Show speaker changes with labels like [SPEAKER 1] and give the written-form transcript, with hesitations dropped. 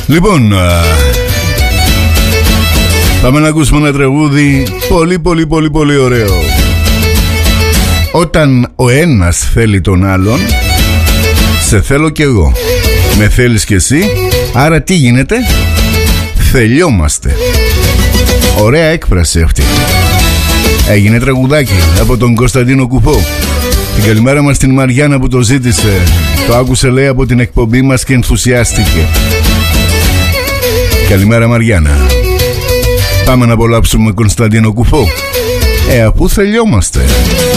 [SPEAKER 1] Λοιπόν, πάμε να ακούσουμε ένα τραγούδι πολύ ωραίο. Όταν ο ένας θέλει τον άλλον, σε θέλω κι εγώ, με θέλεις κι εσύ, άρα τι γίνεται? Θελιόμαστε. Ωραία έκφραση αυτή. Έγινε τραγουδάκι από τον Κωνσταντίνο Κουφό. Την καλημέρα μας στην Μαριάννα που το ζήτησε. Το άκουσε, λέει, από την εκπομπή μας και ενθουσιάστηκε. Καλημέρα Μαριάννα. Πάμε να απολαύσουμε Κωνσταντίνο Κουφό. Αφού θελιόμαστε.